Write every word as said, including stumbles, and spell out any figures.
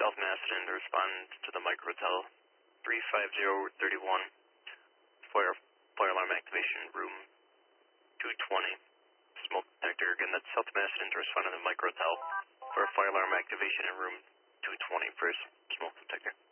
South Macedon to respond to the microtel three five zero three one. Fire, fire alarm activation, room two twenty. Smoke detector. Again, that's South Macedon to respond to the microtel for a fire alarm activation in room two twenty for a smoke detector.